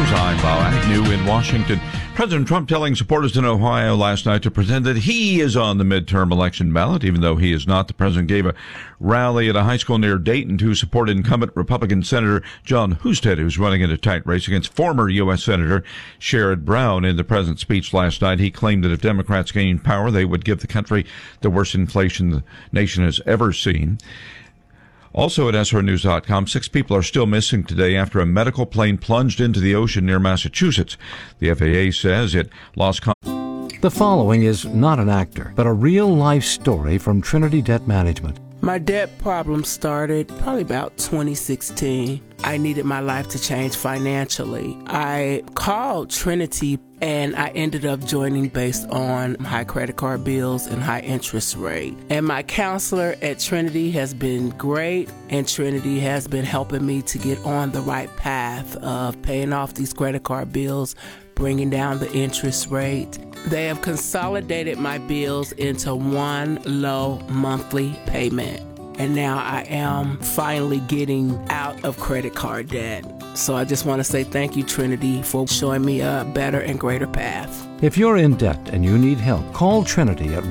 News, I'm Bob Agnew in Washington. President Trump telling supporters in Ohio last night to pretend that he is on the midterm election ballot, even though he is not. The president gave a rally at a high school near Dayton to support incumbent Republican Senator Jon Husted, who's running in a tight race against former U.S. Senator Sherrod Brown. In the president's speech last night, he claimed that if Democrats gained power, they would give the country the worst inflation the nation has ever seen. Also at SRNews.com, 6 people are still missing today after a medical plane plunged into the ocean near Massachusetts. The FAA says it lost The following is not an actor, but a real-life story from Trinity Debt Management. My debt problem started probably about 2016. I needed my life to change financially. I called Trinity and I ended up joining based on high credit card bills and high interest rate. And my counselor at Trinity has been great, and Trinity has been helping me to get on the right path of paying off these credit card bills, bringing down the interest rate. They have consolidated my bills into one low monthly payment. And now I am finally getting out of credit card debt. So I just want to say thank you, Trinity, for showing me a better and greater path. If you're in debt and you need help, call Trinity at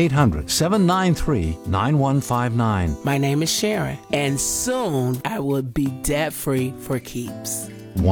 1-800-793-9159. My name is Sharon, and soon I will be debt-free for keeps.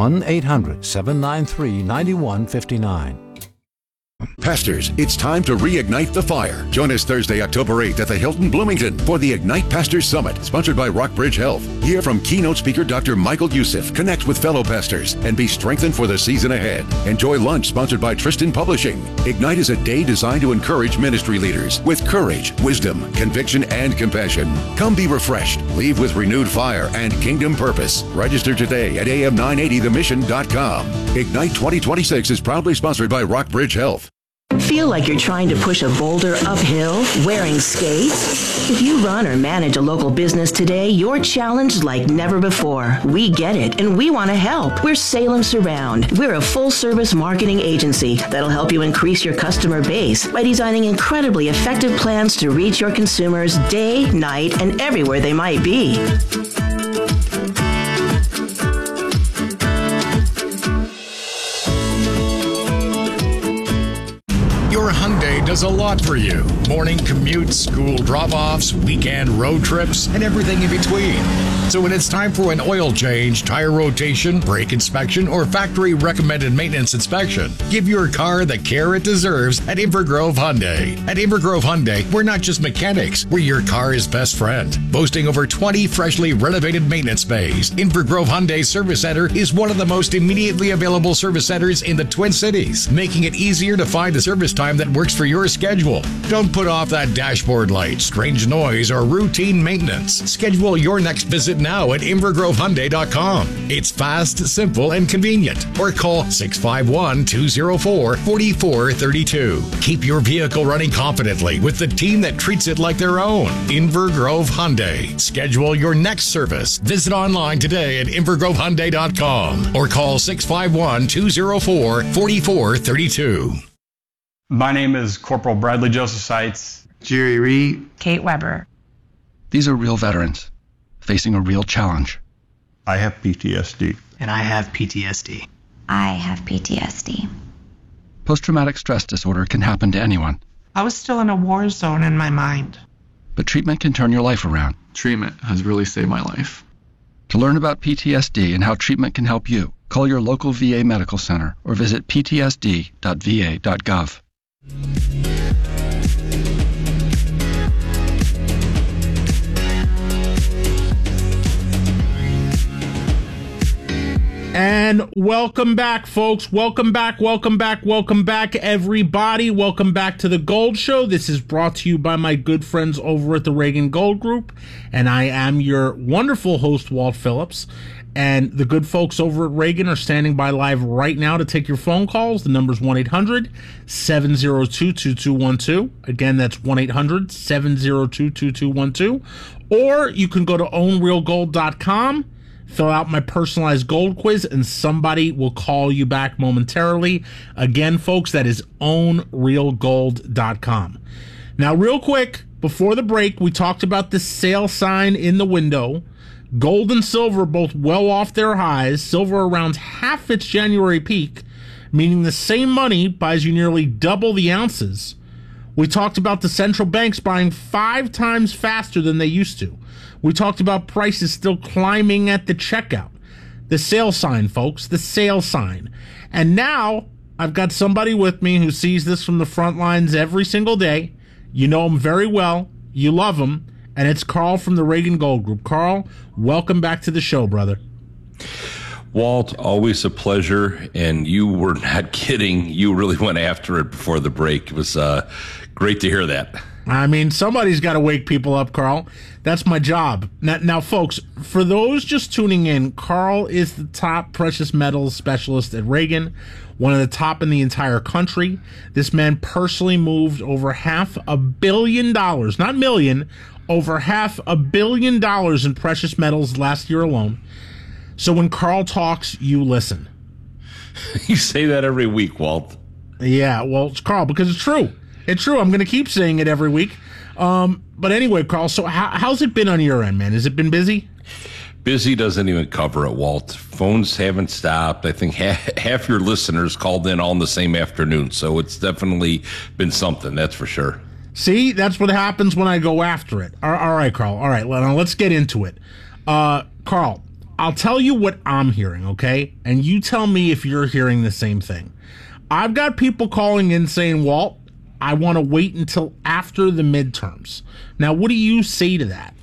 1-800-793-9159. Pastors, it's time to reignite the fire. Join us Thursday, October 8th at the Hilton Bloomington for the Ignite Pastors Summit, sponsored by Rockbridge Health. Hear from keynote speaker Dr. Michael Youssef, connect with fellow pastors, and be strengthened for the season ahead. Enjoy lunch sponsored by Tristan Publishing. Ignite is a day designed to encourage ministry leaders with courage, wisdom, conviction, and compassion. Come be refreshed, leave with renewed fire and kingdom purpose. Register today at am980themission.com. Ignite 2026 is proudly sponsored by Rockbridge Health. Feel like you're trying to push a boulder uphill wearing skates? If you run or manage a local business today, you're challenged like never before. We get it, and we want to help. We're Salem Surround. We're a full-service marketing agency that'll help you increase your customer base by designing incredibly effective plans to reach your consumers day, night, and everywhere they might be. Your Hyundai does a lot for you. Morning commutes, school drop-offs, weekend road trips, and everything in between. So when it's time for an oil change, tire rotation, brake inspection, or factory-recommended maintenance inspection, give your car the care it deserves at Invergrove Hyundai. At Invergrove Hyundai, we're not just mechanics, we're your car's best friend. Boasting over 20 freshly renovated maintenance bays, Invergrove Hyundai Service Center is one of the most immediately available service centers in the Twin Cities, making it easier to find a service time that works for your schedule. Don't put off that dashboard light, strange noise, or routine maintenance. Schedule your next visit now at InvergroveHyundai.com. It's fast, simple, and convenient. Or call 651-204-4432. Keep your vehicle running confidently with the team that treats it like their own. Invergrove Hyundai. Schedule your next service. Visit online today at InvergroveHyundai.com or call 651-204-4432. My name is Corporal Bradley Joseph Seitz. Jerry Reed. Kate Weber. These are real veterans facing a real challenge. I have PTSD. And I have PTSD. I have PTSD. Post-traumatic stress disorder can happen to anyone. I was still in a war zone in my mind. But treatment can turn your life around. Treatment has really saved my life. To learn about PTSD and how treatment can help you, call your local VA medical center or visit ptsd.va.gov. And welcome back, folks. Welcome back, everybody. Welcome back to the Gold Show. This is brought to you by my good friends over at the Reagan Gold Group, and I am your wonderful host, Walt Phillips. And the good folks over at Reagan are standing by live right now to take your phone calls. The number's 1-800-702-2212. Again, that's 1-800-702-2212. Or you can go to ownrealgold.com, fill out my personalized gold quiz, and somebody will call you back momentarily. Again, folks, that is ownrealgold.com. Now, real quick, before the break, we talked about the sale sign in the window Gold and silver both well off their highs, silver around half its January peak, meaning the same money buys you nearly double the ounces. We talked about the central banks buying 5 times faster than they used to. We talked about prices still climbing at the checkout. The sale sign, folks, the sale sign. And now I've got somebody with me who sees this from the front lines every single day. You know him very well. You love him. And it's Carl from the Reagan Gold Group. Carl, welcome back to the show, brother. Walt, always a pleasure. And you were not kidding. You really went after it before the break. It was great to hear that. I mean, somebody's got to wake people up, Carl. That's my job. Now, folks, for those just tuning in, Carl is the top precious metals specialist at Reagan, one of the top in the entire country. This man personally moved over $500 million, not million, over $500 million in precious metals last year alone. So when Carl talks, you listen. You say that every week, Walt. Yeah, well, it's Carl, because it's true. It's true. I'm going to keep saying it every week. But anyway, Carl, so how's it been on your end, man? Has it been busy? Busy doesn't even cover it, Walt. Phones haven't stopped. I think half your listeners called in all in the same afternoon. So it's definitely been something, that's for sure. See, that's what happens when I go after it. All right, Carl. All right, now let's get into it. Carl, I'll tell you what I'm hearing, okay? And you tell me if you're hearing the same thing. I've got people calling in saying, Walt, I want to wait until after the midterms. Now, what do you say to that?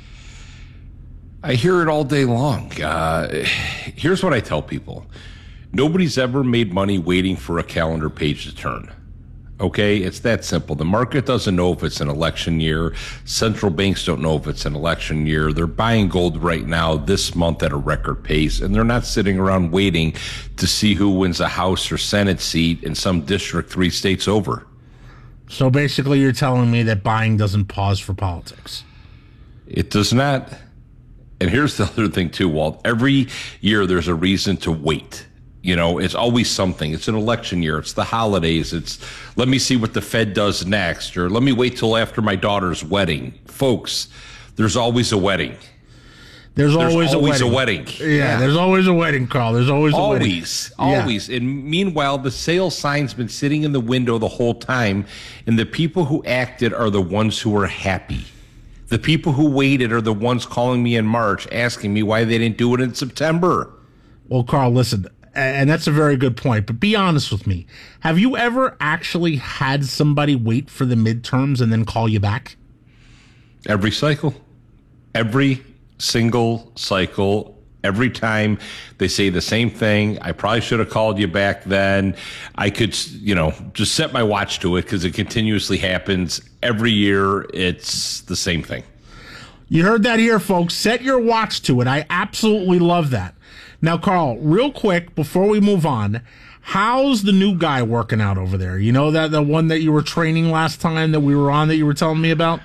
I hear it all day long. Here's what I tell people. Nobody's ever made money waiting for a calendar page to turn. Okay? It's that simple. The market doesn't know if it's an election year. Central banks don't know if it's an election year. They're buying gold right now this month at a record pace, and they're not sitting around waiting to see who wins a House or Senate seat in some district 3 states over. So basically you're telling me that buying doesn't pause for politics. It does not. And here's the other thing too, Walt. Every year there's a reason to wait. You know, it's always something. It's an election year. It's the holidays. It's let me see what the Fed does next, or let me wait till after my daughter's wedding. Folks, there's always a wedding. There's always a wedding. Yeah, there's always a wedding, Carl. There's always a wedding. Always. Yeah. And meanwhile, the sale sign's been sitting in the window the whole time, and the people who acted are the ones who are happy. The people who waited are the ones calling me in March, asking me why they didn't do it in September. Well, Carl, listen, and that's a very good point, but be honest with me. Have you ever actually had somebody wait for the midterms and then call you back? Every cycle. Every single cycle. Every time they say the same thing. I probably should have called you back then. I could, just set my watch to it because it continuously happens. Every year, it's the same thing. You heard that here, folks. Set your watch to it. I absolutely love that. Now, Carl, real quick, before we move on, how's the new guy working out over there? You know that the one that you were training last time that we were on that you were telling me about?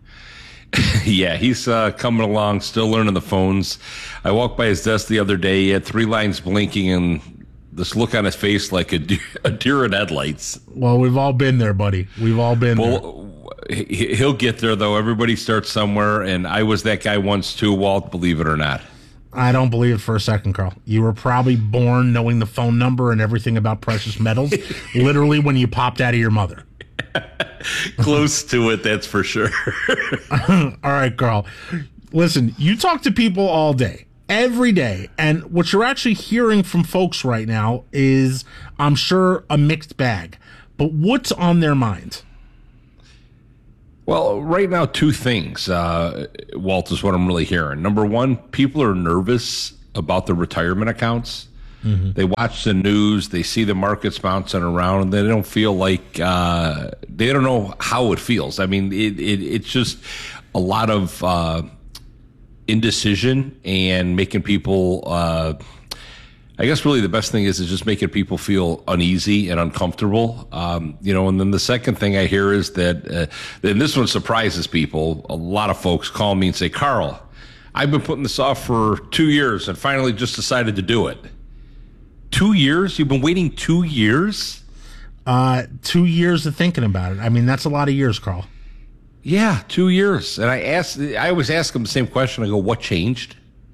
Yeah, he's coming along, still learning the phones. I walked by his desk the other day. He had 3 lines blinking and this look on his face like a deer in headlights. Well, we've all been there, buddy. We've all been there. He'll get there, though. Everybody starts somewhere, and I was that guy once, too, Walt, believe it or not. I don't believe it for a second, Carl. You were probably born knowing the phone number and everything about precious metals, literally when you popped out of your mother. Close to it, that's for sure. All right, Carl. Listen, you talk to people all day, every day, and what you're actually hearing from folks right now is, I'm sure, a mixed bag. But what's on their mind? Well, right now, 2 things, Walt, is what I'm really hearing. Number one, people are nervous about their retirement accounts. Mm-hmm. They watch the news, they see the markets bouncing around, and they don't feel like they don't know how it feels. I mean, it's just a lot of indecision and making people. I guess really the best thing is just making people feel uneasy and uncomfortable. And then the second thing I hear is that, and this one surprises people. A lot of folks call me and say, "Carl, I've been putting this off for 2 years and finally just decided to do it." 2 years? You've been waiting 2 years? 2 years of thinking about it. I mean, that's a lot of years, Carl. Yeah, 2 years. And I always ask them the same question. I go, what changed?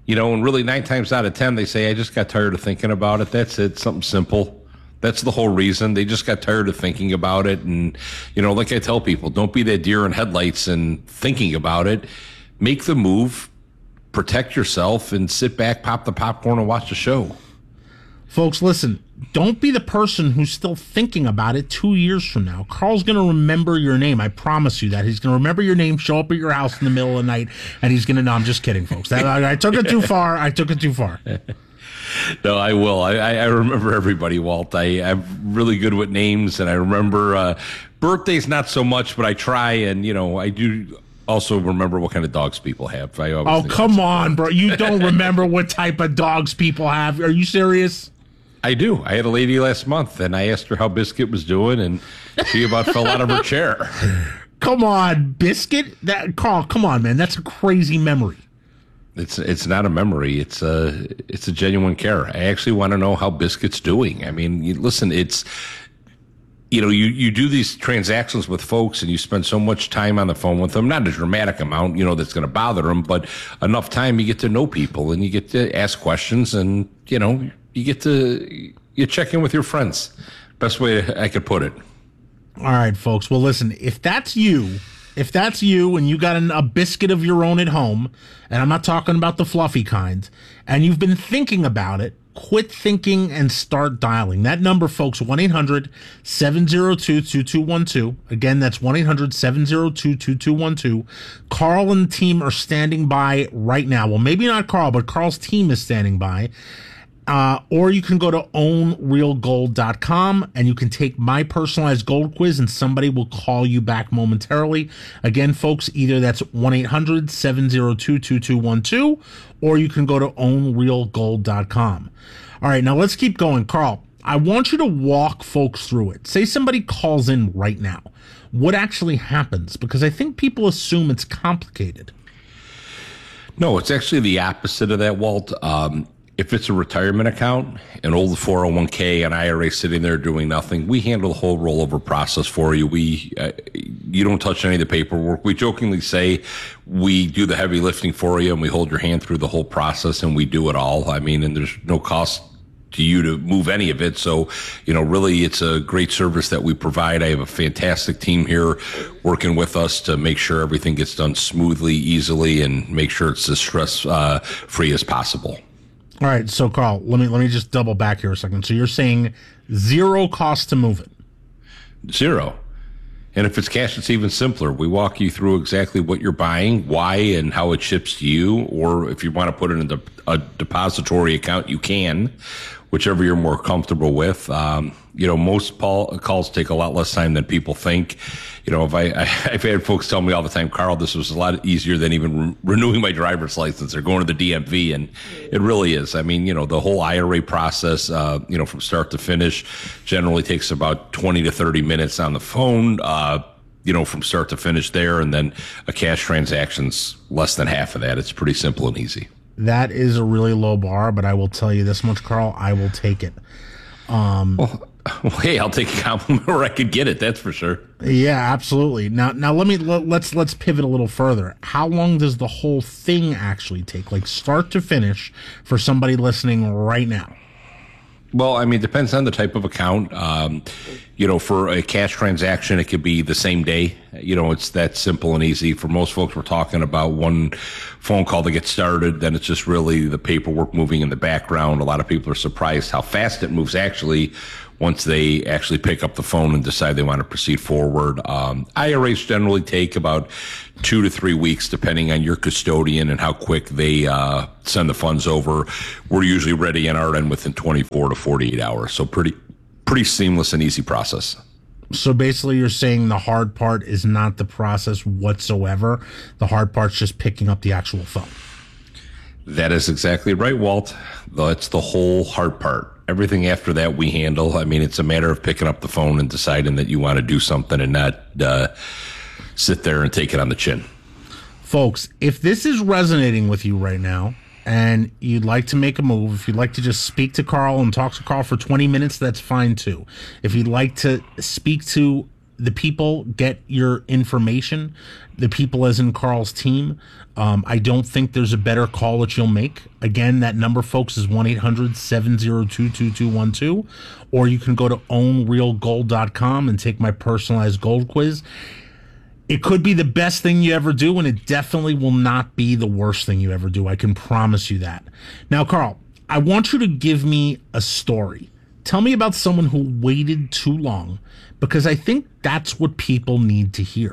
And really 9 times out of 10, they say, I just got tired of thinking about it. That's it. Something simple. That's the whole reason. They just got tired of thinking about it. And, like I tell people, don't be that deer in headlights and thinking about it. Make the move, protect yourself, and sit back, pop the popcorn, and watch the show. Folks, listen, don't be the person who's still thinking about it 2 years from now. Carl's going to remember your name. I promise you that. He's going to remember your name, show up at your house in the middle of the night, and he's going to, no, I'm just kidding, folks. I took it too far. No, I will. I remember everybody, Walt. I'm really good with names, and I remember birthdays not so much, but I try, and, I do also remember what kind of dogs people have. Oh, come on, bro. You don't remember what type of dogs people have. Are you serious? I do. I had a lady last month, and I asked her how Biscuit was doing, and she about fell out of her chair. Come on, Biscuit? Carl, come on, man. That's a crazy memory. It's not a memory. It's a genuine care. I actually want to know how Biscuit's doing. I mean, listen, it's... you do these transactions with folks and you spend so much time on the phone with them, not a dramatic amount, that's going to bother them, but enough time you get to know people and you get to ask questions and, you check in with your friends. Best way I could put it. All right, folks. Well, listen, if that's you and you got a biscuit of your own at home, and I'm not talking about the fluffy kind, and you've been thinking about it, quit thinking and start dialing. That number, folks, 1-800-702-2212. Again, that's 1-800-702-2212. Carl and the team are standing by right now. Well, maybe not Carl, but Carl's team is standing by. Or you can go to ownrealgold.com and you can take my personalized gold quiz and somebody will call you back momentarily. Again, folks, either that's 1-800-702-2212 or you can go to ownrealgold.com. All right, now let's keep going. Carl, I want you to walk folks through it. Say somebody calls in right now. What actually happens? Because I think people assume it's complicated. No, it's actually the opposite of that, Walt. If it's a retirement account, an old 401k, an IRA sitting there doing nothing, we handle the whole rollover process for you. You don't touch any of the paperwork. We jokingly say we do the heavy lifting for you and we hold your hand through the whole process and we do it all. I mean, and there's no cost to you to move any of it. So, really it's a great service that we provide. I have a fantastic team here working with us to make sure everything gets done smoothly, easily, and make sure it's as stress free as possible. All right, so Carl, let me just double back here a second. So you're saying zero cost to move it? Zero. And if it's cash, it's even simpler. We walk you through exactly what you're buying, why, and how it ships to you. Or if you want to put it in a depository account, you can, whichever you're more comfortable with. Most calls take a lot less time than people think. I've had folks tell me all the time, Carl, this was a lot easier than even renewing my driver's license or going to the DMV. And it really is. I mean, the whole IRA process, from start to finish generally takes about 20 to 30 minutes on the phone, from start to finish there. And then a cash transaction's less than half of that. It's pretty simple and easy. That is a really low bar, but I will tell you this much, Carl, I will take it. Hey, I'll take a compliment where I could get it. That's for sure. Yeah, absolutely. Now let's pivot a little further. How long does the whole thing actually take, like start to finish, for somebody listening right now? Well, I mean, it depends on the type of account. For a cash transaction, it could be the same day. It's that simple and easy. For most folks, we're talking about one phone call to get started. Then it's just really the paperwork moving in the background. A lot of people are surprised how fast it moves actually once they actually pick up the phone and decide they want to proceed forward. IRAs generally take about 2 to 3 weeks, depending on your custodian and how quick they send the funds over. We're usually ready on our end within 24 to 48 hours. So pretty seamless and easy process. So basically you're saying the hard part is not the process whatsoever. The hard part's just picking up the actual phone. That is exactly right, Walt. That's the whole hard part. Everything after that we handle. I mean, it's a matter of picking up the phone and deciding that you want to do something and not sit there and take it on the chin. Folks, if this is resonating with you right now and you'd like to make a move, if you'd like to just speak to Carl and talk to Carl for 20 minutes, that's fine too. If you'd like to speak to the people get your information, the people as in Carl's team. I don't think there's a better call that you'll make. Again, that number, folks, is 1-800-702-2212, or you can go to ownrealgold.com and take my personalized gold quiz. It could be the best thing you ever do, and it definitely will not be the worst thing you ever do. I can promise you that. Now, Carl, I want you to give me a story. Tell me about someone who waited too long, because I think that's what people need to hear.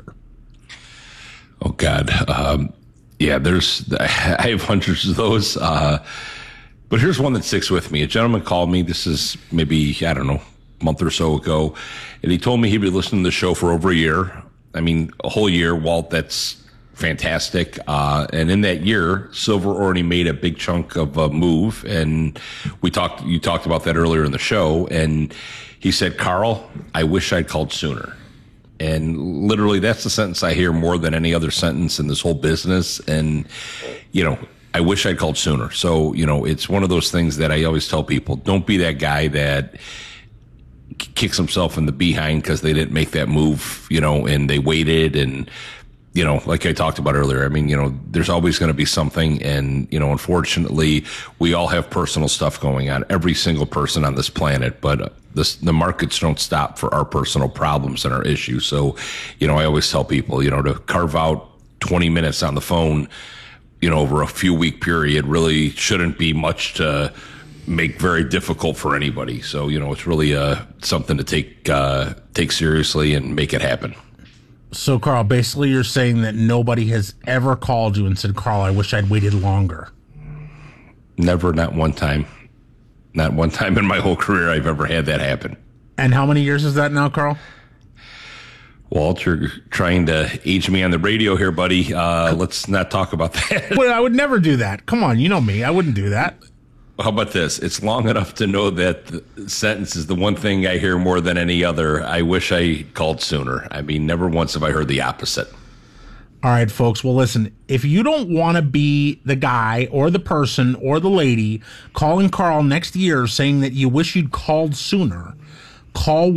Oh, God. Yeah, I have hundreds of those. But here's one that sticks with me. A gentleman called me. This is maybe, I don't know, a month or so ago. And he told me he'd been listening to the show for over a year. I mean, a whole year, Walt. That's fantastic. And in that year, Silver already made a big chunk of a move. And you talked about that earlier in the show. And he said, Carl, I wish I'd called sooner. And literally, that's the sentence I hear more than any other sentence in this whole business. And, I wish I'd called sooner. So, it's one of those things that I always tell people, don't be that guy that kicks himself in the behind because they didn't make that move, and they waited. And, like I talked about earlier, I mean, there's always going to be something. And, unfortunately, we all have personal stuff going on, every single person on this planet. But the markets don't stop for our personal problems and our issues. So, I always tell people, to carve out 20 minutes on the phone, over a few week period really shouldn't be much to make very difficult for anybody. So, it's really something to take seriously and make it happen. So, Carl, basically you're saying that nobody has ever called you and said, Carl, I wish I'd waited longer. Never, not one time. Not one time in my whole career I've ever had that happen. And how many years is that now, Carl? Walt, you're trying to age me on the radio here, buddy. Let's not talk about that. Well, I would never do that. Come on, you know me. I wouldn't do that. How about this? It's long enough to know that the sentence is the one thing I hear more than any other. I wish I called sooner. I mean, never once have I heard the opposite. All right, folks. Well, listen, if you don't want to be the guy or the person or the lady calling Carl next year saying that you wish you'd called sooner, call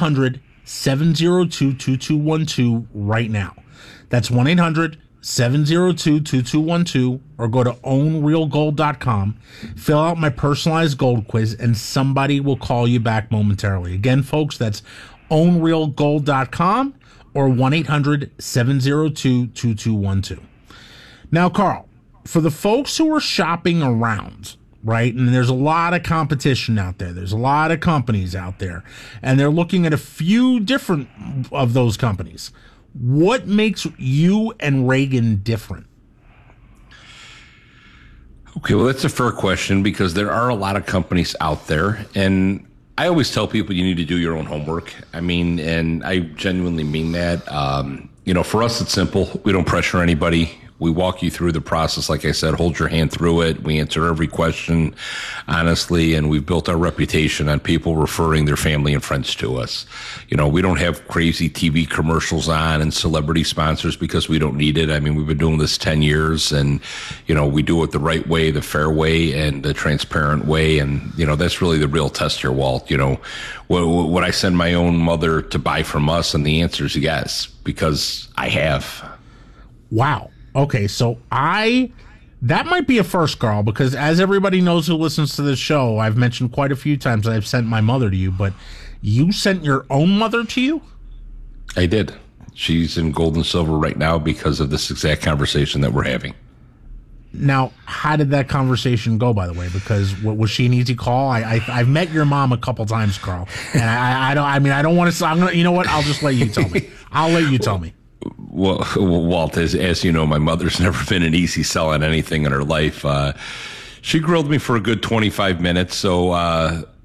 1-800-702-2212 right now. That's 1-800-702-2212, or go to ownrealgold.com, fill out my personalized gold quiz, and somebody will call you back momentarily. Again, folks, that's ownrealgold.com or 1-800-702-2212. Now, Carl, for the folks who are shopping around, right, and there's a lot of competition out there, there's a lot of companies out there, and they're looking at a few different of those companies, what makes you and Reagan different? Okay, well, that's a fair question because there are a lot of companies out there, and I always tell people you need to do your own homework. I mean, and I genuinely mean that. For us, it's simple. We don't pressure anybody. We walk you through the process. Like I said, hold your hand through it. We answer every question honestly, and we've built our reputation on people referring their family and friends to us. We don't have crazy TV commercials on and celebrity sponsors because we don't need it. I mean, we've been doing this 10 years and, we do it the right way, the fair way, and the transparent way. And, that's really the real test here, Walt. Would I send my own mother to buy from us? And the answer is yes, because I have. Wow. Okay, so that might be a first, Carl, because as everybody knows who listens to this show, I've mentioned quite a few times I've sent my mother to you, but you sent your own mother to you? I did. She's in gold and silver right now because of this exact conversation that we're having. Now, how did that conversation go, by the way? Because was she an easy call? I've met your mom a couple times, Carl, and I don't want to. You know what? I'll just let you tell me. I'll let you tell me. Well, Walt, as you know, my mother's never been an easy sell on anything in her life. She grilled me for a good 25 minutes, so